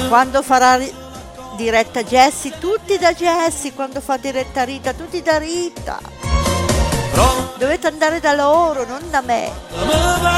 Quando farà diretta Jessie, tutti da Jessie. Quando fa diretta Rita, tutti da Rita. Dovete andare da loro, non da me.